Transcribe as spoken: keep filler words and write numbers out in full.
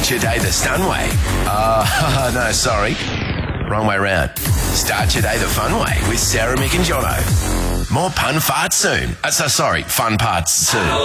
Start your day the stun way. Uh, no, sorry. Wrong way round. Start your day the fun way with Sarah, Mick and Jono. More pun farts soon. Uh, so sorry, fun parts soon.